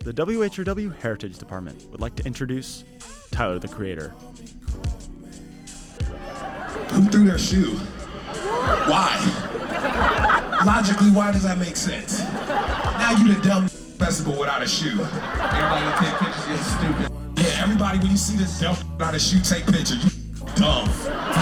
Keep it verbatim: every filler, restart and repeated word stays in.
the W H R W Heritage Department would like to introduce Tyler, the Creator. Who threw their shoe? Why? Logically, why does that make sense? Now you the dumb festival without a shoe. Everybody take pictures, you're stupid. Yeah, everybody, when you see this dumb without a shoe, take pictures. You dumb.